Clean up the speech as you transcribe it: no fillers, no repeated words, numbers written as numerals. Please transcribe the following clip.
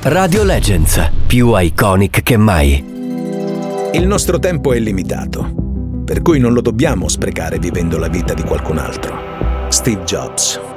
Radio Legends, più iconic che mai. Il nostro tempo è limitato, per cui non lo dobbiamo sprecare vivendo la vita di qualcun altro. Steve Jobs.